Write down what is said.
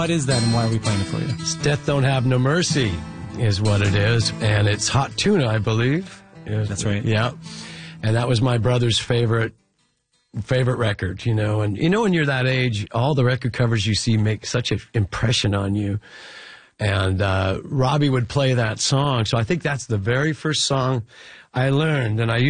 What is that and why are we playing it for you? It's Death Don't Have No Mercy is what it is. And it's Hot Tuna, I believe. That's right. Yeah. And that was my brother's favorite record, you know. And, you know, when you're that age, all the record covers you see make such an impression on you. And Robbie would play that song. So I think that's the very first song I learned. And I